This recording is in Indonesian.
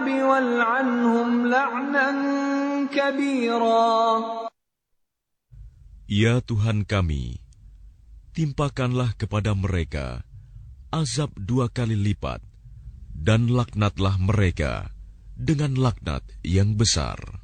وَالْعَنْهُمْ لَعْنًا كَبِيرًا. Ya Tuhan kami, timpakanlah kepada mereka azab 2 kali lipat, dan laknatlah mereka dengan laknat yang besar.